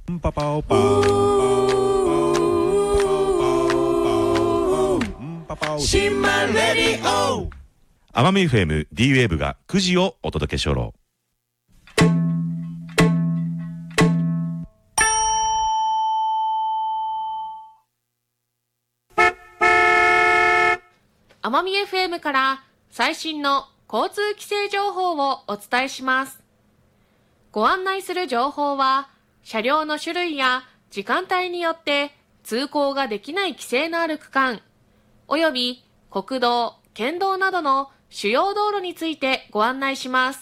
パパオパオシンマレディオ奄美 FM D ウェーブが9時をお届けしょろ。 奄美 FM から最新の交通規制情報をお伝えします。ご案内する情報は車両の種類や時間帯によって通行ができない規制のある区間および国道、県道などの主要道路についてご案内します。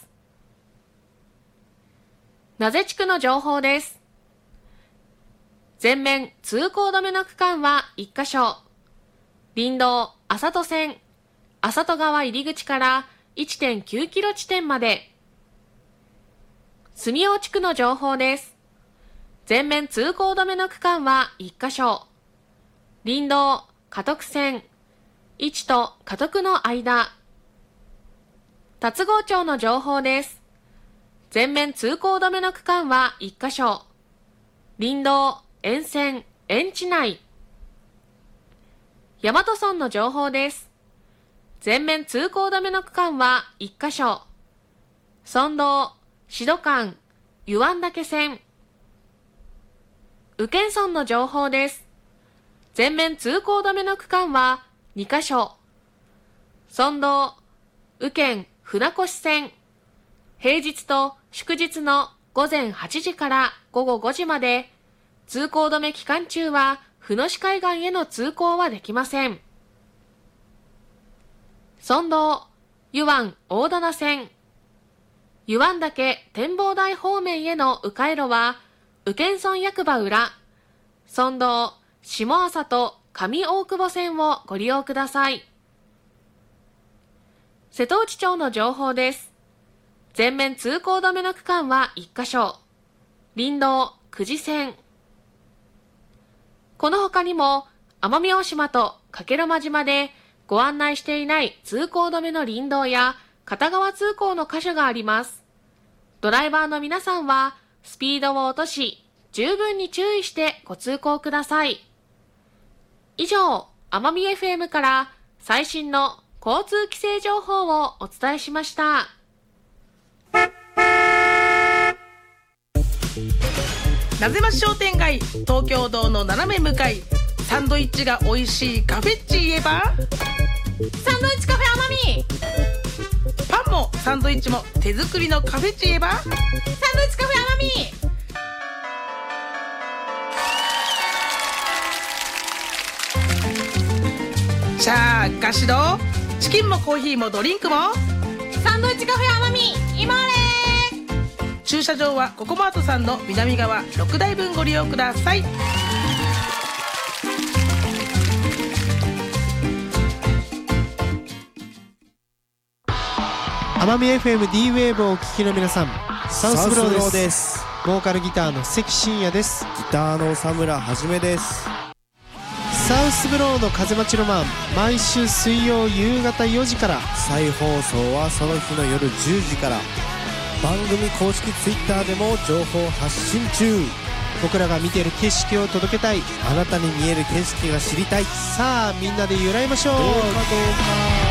名瀬地区の情報です。全面通行止めの区間は1カ所。林道麻戸線、麻戸川入り口から 1.9 キロ地点まで。住尾地区の情報です。全面通行止めの区間は1カ所。林道嘉徳線、市と嘉徳の間。龍郷町の情報です。全面通行止めの区間は1カ所。林道沿線、園地内。大和村の情報です。全面通行止めの区間は1カ所。村道、志度間、湯湾岳線。宇検村の情報です。全面通行止めの区間は2カ所。村道、宇検船越線。平日と祝日の午前8時から午後5時まで、通行止め期間中は船越海岸への通行はできません。村道、湯湾大棚線。湯湾岳展望台方面への迂回路は、宇検村役場裏、村道、下朝と上大久保線をご利用ください。瀬戸内町の情報です。全面通行止めの区間は1カ所。林道、久慈線。この他にも、奄美大島と加計呂麻島でご案内していない通行止めの林道や片側通行の箇所があります。ドライバーの皆さんは、スピードを落とし、十分に注意してご通行ください。以上、奄美 FM から最新の交通規制情報をお伝えしました。 なぜま商店街、東京道の斜め向かい、サンドイッチが美味しいカフェッチ言えばサンドイッチカフェ奄美。 パンもサンドイッチも手作りのカフェッチ言えばサンドイッチカフェ奄美。シャーガシドチキンもコーヒーもドリンクもサンドイッチカフェ奄美今あれ。 駐車場はココマートさんの南側6台分ご利用ください。 奄美 FM D ウェーブをお聞きの皆さん、サウスブローです。ボーカルギターの関真也です。 ギターの佐村はじめです。 サウスブローの風待ちロマン、毎週水曜夕方4時から、 再放送はその日の夜10時から、番組公式ツイッターでも情報発信中。 僕らが見ている景色を届けたい、 あなたに見える景色が知りたい。 さあみんなで揺らいましょう。 どうかどうか。